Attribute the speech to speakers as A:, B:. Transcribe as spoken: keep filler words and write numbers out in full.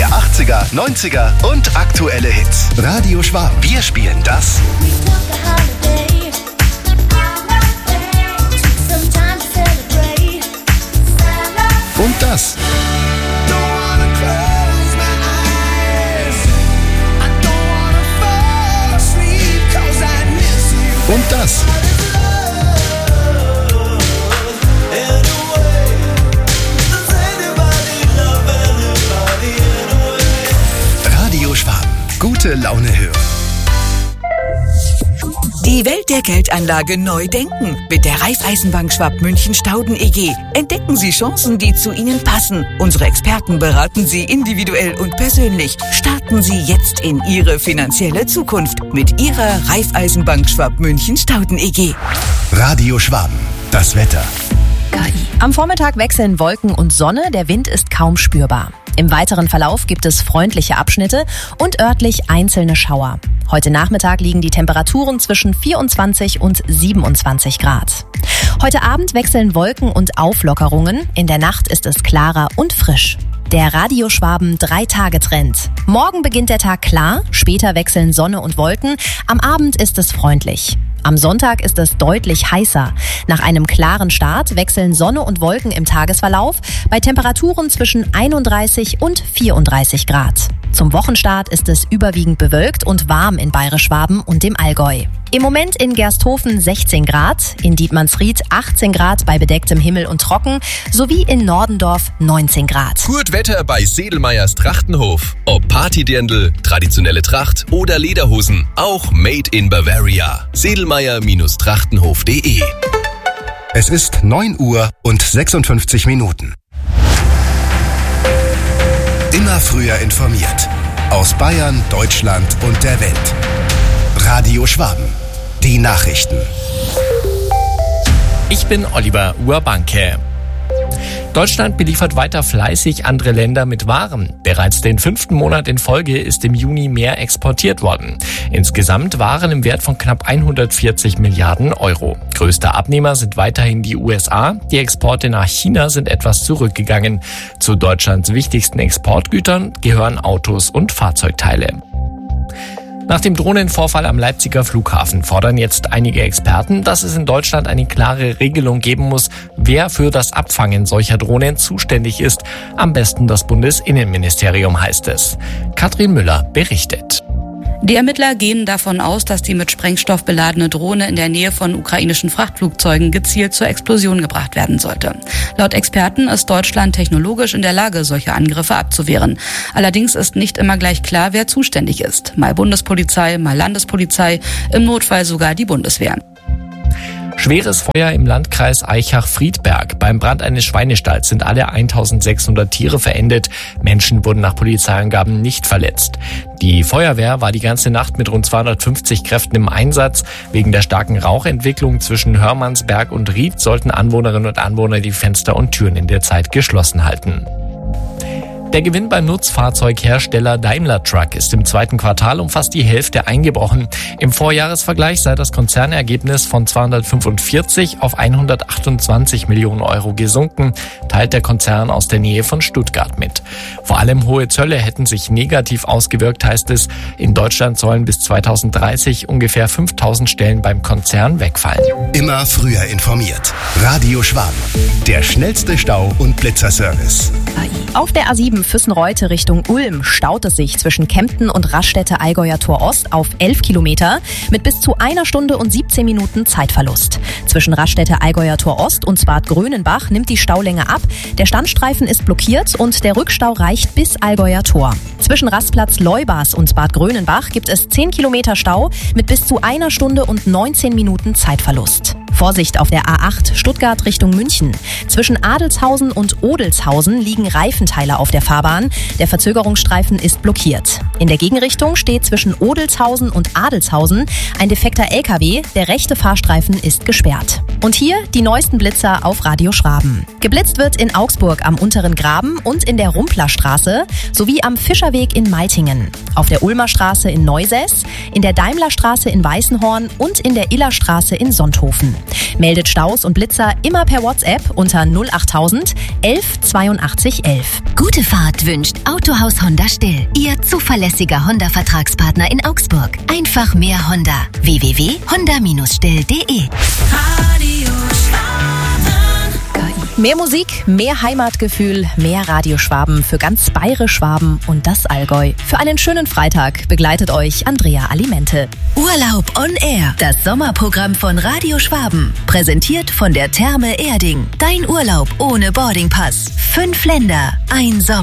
A: der achtziger, neunziger und aktuelle Hits. Radio Schwaben. Wir spielen das und das. Und das. Radio Schwaben. Gute Laune hören.
B: Die Welt der Geldanlage neu denken. Mit der Raiffeisenbank Schwab-München-Stauden E G entdecken Sie Chancen, die zu Ihnen passen. Unsere Experten beraten Sie individuell und persönlich. Starten Sie jetzt in Ihre finanzielle Zukunft mit Ihrer Raiffeisenbank Schwab-München-Stauden E G.
A: Radio Schwaben. Das Wetter.
C: K I. Am Vormittag wechseln Wolken und Sonne, der Wind ist kaum spürbar. Im weiteren Verlauf gibt es freundliche Abschnitte und örtlich einzelne Schauer. Heute Nachmittag liegen die Temperaturen zwischen vierundzwanzig und siebenundzwanzig Grad. Heute Abend wechseln Wolken und Auflockerungen. In der Nacht ist es klarer und frisch. Der Radio Schwaben Drei-Tage-Trend. Morgen beginnt der Tag klar, später wechseln Sonne und Wolken. Am Abend ist es freundlich. Am Sonntag ist es deutlich heißer. Nach einem klaren Start wechseln Sonne und Wolken im Tagesverlauf bei Temperaturen zwischen einunddreißig und vierunddreißig Grad. Zum Wochenstart ist es überwiegend bewölkt und warm in Bayerisch-Schwaben und dem Allgäu. Im Moment in Gersthofen sechzehn Grad, in Dietmannsried achtzehn Grad bei bedecktem Himmel und trocken sowie in Nordendorf neunzehn Grad.
D: Gut Wetter bei Sedelmeyers Trachtenhof. Ob Partydirndl, traditionelle Tracht oder Lederhosen, auch made in Bavaria. Sedelmeyer Trachtenhof punkt de.
A: Es ist neun Uhr und sechsundfünfzig Minuten. Immer früher informiert. Aus Bayern, Deutschland und der Welt. Radio Schwaben. Die Nachrichten.
E: Ich bin Oliver Urbanke. Deutschland beliefert weiter fleißig andere Länder mit Waren. Bereits den fünften Monat in Folge ist im Juni mehr exportiert worden. Insgesamt Waren im Wert von knapp hundertvierzig Milliarden Euro. Größter Abnehmer sind weiterhin die U S A. Die Exporte nach China sind etwas zurückgegangen. Zu Deutschlands wichtigsten Exportgütern gehören Autos und Fahrzeugteile. Nach dem Drohnenvorfall am Leipziger Flughafen fordern jetzt einige Experten, dass es in Deutschland eine klare Regelung geben muss, wer für das Abfangen solcher Drohnen zuständig ist. Am besten das Bundesinnenministerium, heißt es. Katrin Müller berichtet.
F: Die Ermittler gehen davon aus, dass die mit Sprengstoff beladene Drohne in der Nähe von ukrainischen Frachtflugzeugen gezielt zur Explosion gebracht werden sollte. Laut Experten ist Deutschland technologisch in der Lage, solche Angriffe abzuwehren. Allerdings ist nicht immer gleich klar, wer zuständig ist. Mal Bundespolizei, mal Landespolizei, im Notfall sogar die Bundeswehr.
E: Schweres Feuer im Landkreis Aichach-Friedberg. Beim Brand eines Schweinestalls sind alle eintausendsechshundert Tiere verendet. Menschen wurden nach Polizeiangaben nicht verletzt. Die Feuerwehr war die ganze Nacht mit rund zweihundertfünfzig Kräften im Einsatz. Wegen der starken Rauchentwicklung zwischen Hörmannsberg und Ried sollten Anwohnerinnen und Anwohner die Fenster und Türen in der Zeit geschlossen halten. Der Gewinn beim Nutzfahrzeughersteller Daimler Truck ist im zweiten Quartal um fast die Hälfte eingebrochen. Im Vorjahresvergleich sei das Konzernergebnis von zweihundertfünfundvierzig auf hundertachtundzwanzig Millionen Euro gesunken, teilt der Konzern aus der Nähe von Stuttgart mit. Vor allem hohe Zölle hätten sich negativ ausgewirkt, heißt es. In Deutschland sollen bis zweitausenddreißig ungefähr fünftausend Stellen beim Konzern wegfallen.
A: Immer früher informiert. Radio Schwaben. Der schnellste Stau- und Blitzerservice.
C: Auf der A sieben Füssen-Reute Richtung Ulm staut es sich zwischen Kempten und Raststätte-Allgäuer Tor Ost auf elf Kilometer mit bis zu einer Stunde und siebzehn Minuten Zeitverlust. Zwischen Raststätte-Allgäuer Tor Ost und Bad Grönenbach nimmt die Staulänge ab, der Standstreifen ist blockiert und der Rückstau reicht bis Allgäuer Tor. Zwischen Rastplatz Leubas und Bad Grönenbach gibt es zehn Kilometer Stau mit bis zu einer Stunde und neunzehn Minuten Zeitverlust. Vorsicht auf der A acht Stuttgart Richtung München. Zwischen Adelshausen und Odelshausen liegen Reifenteile auf der Fahrbahn. Der Verzögerungsstreifen ist blockiert. In der Gegenrichtung steht zwischen Odelshausen und Adelshausen ein defekter L K W. Der rechte Fahrstreifen ist gesperrt. Und hier die neuesten Blitzer auf Radio Schwaben. Geblitzt wird in Augsburg am Unteren Graben und in der Rumplerstraße sowie am Fischerweg in Meitingen. Auf der Ulmer Straße in Neusäß, in der Daimlerstraße in Weißenhorn und in der Illerstraße in Sonthofen. Meldet Staus und Blitzer immer per WhatsApp unter null achttausend elf zweiundachtzig elf.
G: Gute Fahrt wünscht Autohaus Honda Still. Ihr zuverlässiger Honda-Vertragspartner in Augsburg. Einfach mehr Honda. w w w punkt honda Bindestrich still punkt de.
C: Mehr Musik, mehr Heimatgefühl, mehr Radio Schwaben für ganz Bayerisch Schwaben und das Allgäu. Für einen schönen Freitag begleitet euch Andrea Alimente.
G: Urlaub on Air. Das Sommerprogramm von Radio Schwaben. Präsentiert von der Therme Erding. Dein Urlaub ohne Boardingpass. Fünf Länder, ein Sommer.